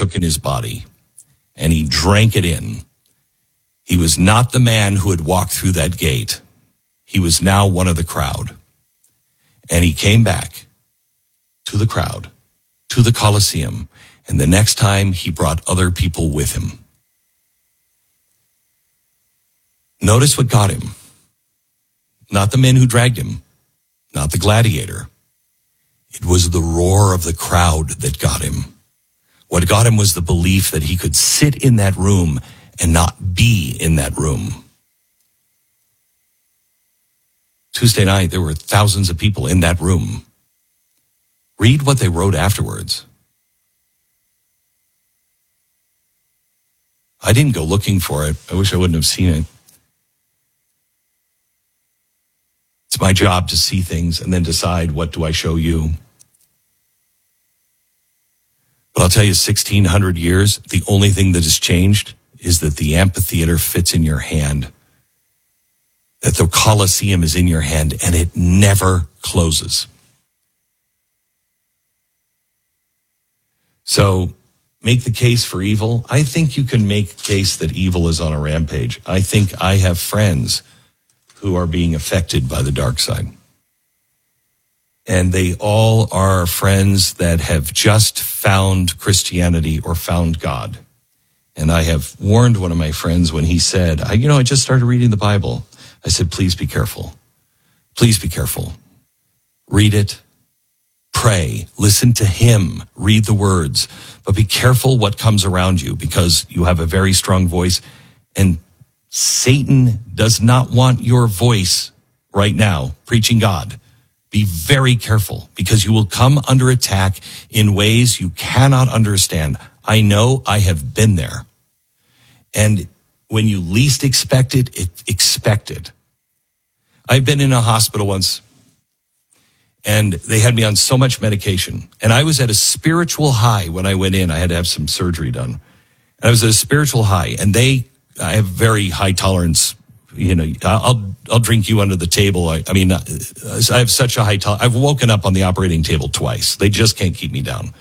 partook in his body, and he drank it in. He was not the man who had walked through that gate. He was now one of the crowd. And he came back to the crowd, to the Colosseum, and the next time he brought other people with him. Notice what got him. Not the men who dragged him, not the gladiator. It was the roar of the crowd that got him. What got him was the belief that he could sit in that room and not be in that room. Tuesday night, there were thousands of people in that room. Read what they wrote afterwards. I didn't go looking for it. I wish I wouldn't have seen it. It's my job to see things and then decide, what do I show you? But I'll tell you, 1,600 years, the only thing that has changed is that the amphitheater fits in your hand, that the Colosseum is in your hand, and it never closes. So make the case for evil. I think you can make a case that evil is on a rampage. I think I have friends who are being affected by the dark side. And they all are friends that have just found Christianity or found God. And I have warned one of my friends when he said, I just started reading the Bible. I said, please be careful. Please be careful. Read it. Pray. Listen to him. Read the words. But be careful what comes around you, because you have a very strong voice. And Satan does not want your voice right now preaching God. Be very careful, because you will come under attack in ways you cannot understand. I know, I have been there. And when you least expect it, expect it. I've been in a hospital once, and they had me on so much medication. And I was at a spiritual high when I went in. I had to have some surgery done. And I was at a spiritual high, and I have very high tolerance. I'll drink you under the table. I have such a high tolerance. I've woken up on the operating table twice. They just can't keep me down.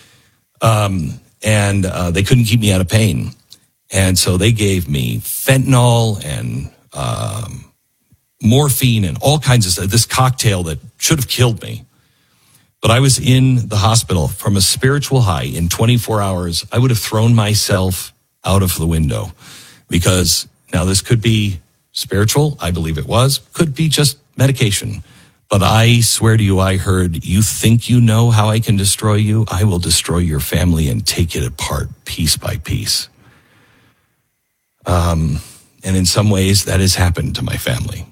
And they couldn't keep me out of pain. And so they gave me fentanyl and morphine and all kinds of stuff, this cocktail that should have killed me. But I was in the hospital from a spiritual high. In 24 hours, I would have thrown myself out of the window, because now this could be spiritual. I believe it was. Could be just medication. But I swear to you, I heard, you think you know how I can destroy you? I will destroy your family and take it apart piece by piece. And in some ways, that has happened to my family.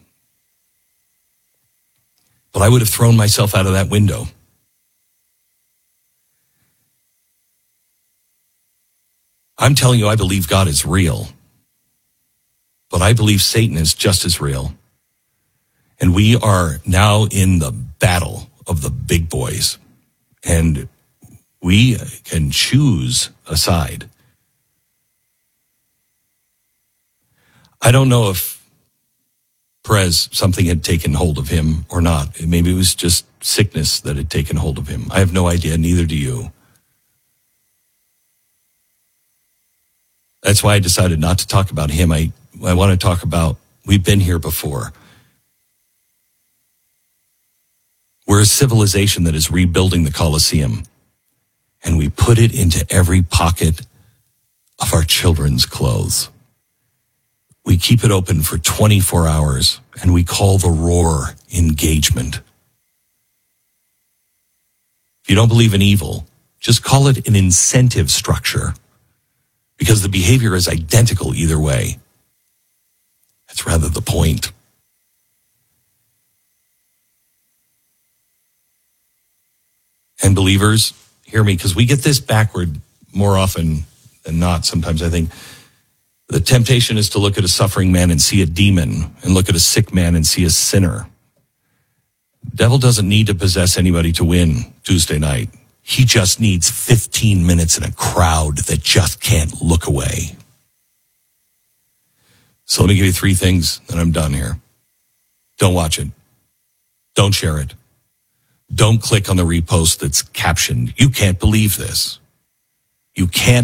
But I would have thrown myself out of that window. I'm telling you, I believe God is real. But I believe Satan is just as real. And we are now in the battle of the big boys. And we can choose a side. I don't know if Perez, something had taken hold of him or not. Maybe it was just sickness that had taken hold of him. I have no idea, neither do you. That's why I decided not to talk about him. I want to talk about, we've been here before. We're a civilization that is rebuilding the Colosseum, and we put it into every pocket of our children's clothes. We keep it open for 24 hours, and we call the roar engagement. If you don't believe in evil, just call it an incentive structure, because the behavior is identical either way. That's rather the point. And believers, hear me, because we get this backward more often than not. Sometimes I think the temptation is to look at a suffering man and see a demon, and look at a sick man and see a sinner. The devil doesn't need to possess anybody to win Tuesday night. He just needs 15 minutes in a crowd that just can't look away. So let me give you 3 things, and I'm done here. Don't watch it. Don't share it. Don't click on the repost that's captioned, "You can't believe this." You can't